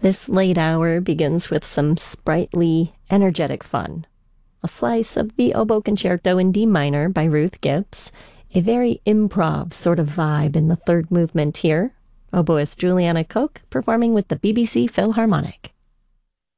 This late hour begins with some sprightly, energetic fun. A slice of the Oboe Concerto in D minor by Ruth Gibbs, a very improv sort of vibe in the third movement here. Oboist Juliana Koch performing with the BBC Philharmonic.